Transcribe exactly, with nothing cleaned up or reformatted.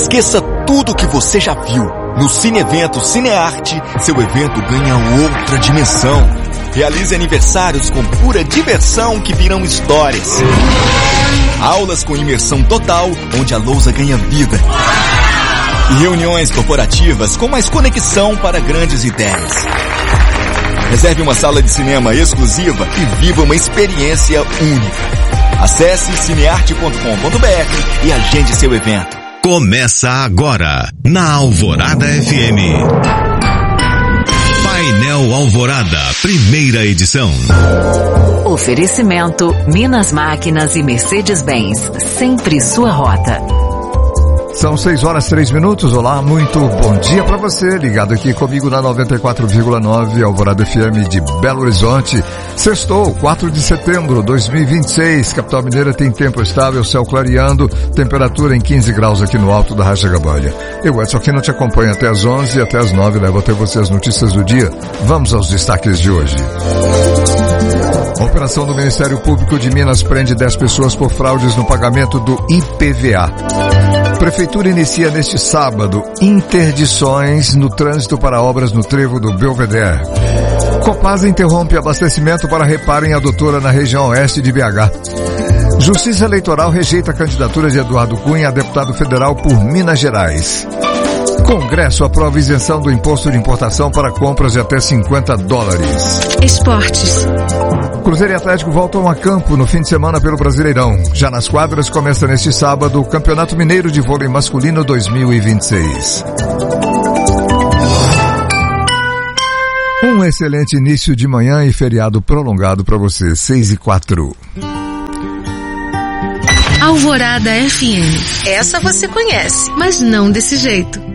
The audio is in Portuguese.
Esqueça tudo que você já viu. No Cine Evento Cinearte, seu evento ganha outra dimensão. Realize aniversários com pura diversão que virão histórias. Aulas com imersão total, onde a lousa ganha vida. E reuniões corporativas com mais conexão para grandes ideias. Reserve uma sala de cinema exclusiva e viva uma experiência única. Acesse cinearte ponto com ponto br e agende seu evento. Começa agora, na Alvorada F M. Painel Alvorada, primeira edição. Oferecimento Minas Máquinas e Mercedes-Benz, sempre sua rota. São seis horas, três minutos. Olá, muito bom dia para você, ligado aqui comigo na noventa e quatro vírgula nove, Alvorada F M de Belo Horizonte. Sextou, quatro de setembro de dois mil e vinte e seis, capital mineira tem tempo estável, céu clareando, temperatura em quinze graus aqui no alto da Racha-Gabalha. Eu, Edson, aqui não te acompanho até as onze e até as nove, levo até você as notícias do dia. Vamos aos destaques de hoje. A operação do Ministério Público de Minas prende dez pessoas por fraudes no pagamento do I P V A. Prefeitura inicia neste sábado interdições no trânsito para obras no trevo do Belvedere. Copasa interrompe abastecimento para reparo em adutora na região oeste de B H. Justiça Eleitoral rejeita a candidatura de Eduardo Cunha a deputado federal por Minas Gerais. Congresso aprova isenção do imposto de importação para compras de até cinquenta dólares. Esportes. Cruzeiro e Atlético voltam a campo no fim de semana pelo Brasileirão. Já nas quadras começa neste sábado o Campeonato Mineiro de Vôlei Masculino dois mil e vinte e seis. Um excelente início de manhã e feriado prolongado para você, seis e quatro. Alvorada F M. Essa você conhece, mas não desse jeito.